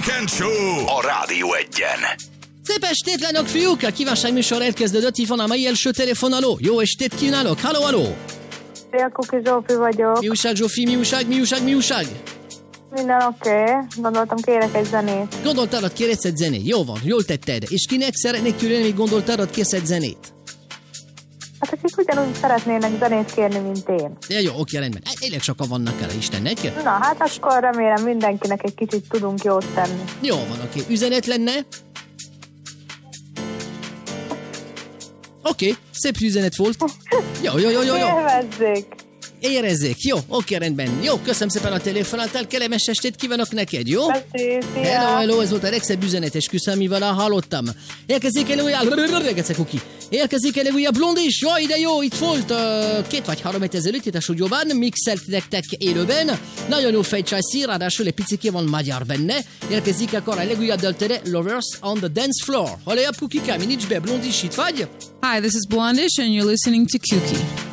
Weekend Show a Rádió Egyen. Szép estét lennök, fiúk! A kívánságműsor elkezdődött, itt van a mai első telefonáló. Jó estét kívánok! Halló, halló! Szia, Kuki Zsófi vagyok. Mi újság, Zsófi? Mi újság? Minden oké. Gondoltam, kérek egy zenét. Gondoltad, kérsz egy zenét? Jó van, jól tetted. És kinek szeretnék küldeni, még gondoltad, kérsz egy zenét? Hát akik ugyanúgy szeretnének zenét kérni, mint én. Ja, jó, oké, rendben. Elég sokan vannak el, Istennek. Na, hát akkor remélem mindenkinek egy kicsit tudunk jót tenni. Jó van, oké. Üzenet lenne? Oké, szép üzenet volt. Jó. Élvezzék! Érezzék, jó, oké, rendben. Jó, köszönöm szépen a telefonáltál, kellemes estét kívánok neked, jó? Köszi, szia! Hello, ez volt a legszebb üzenetes küszöm, mivel hallottam. Érkezik elő újra Blondis, jaj, de jó, itt volt 2 vagy 3 hét ezelőtt itt a stúdióban, mixelt nektek élőben, nagyon jó fejcsajszi, ráadásul egy piciké van magyar benne, érkezik akkor a legújabb daltere, Lovers on the Dance Floor. Halló, Kukikám, nincs be, Blondis, itt vagy? Hi, this is Blondish and you're listening to Kuki.